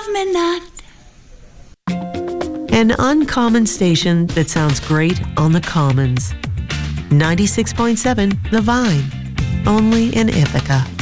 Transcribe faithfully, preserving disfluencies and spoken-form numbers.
love me not. An uncommon station that sounds great on the Commons. ninety-six point seven The Vine, only in Ithaca.